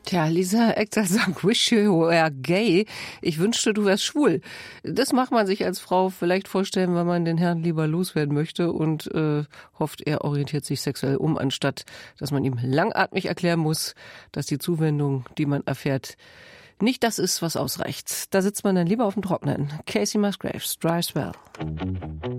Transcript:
Tja, Lisa Ekdahl sagt, wish you were gay. Ich wünschte, du wärst schwul. Das macht man sich als Frau vielleicht vorstellen, wenn man den Herrn lieber loswerden möchte und hofft, er orientiert sich sexuell um, anstatt dass man ihm langatmig erklären muss, dass die Zuwendung, die man erfährt, nicht das ist, was ausreicht. Da sitzt man dann lieber auf dem Trockenen. Casey Musgraves, Dry Spell.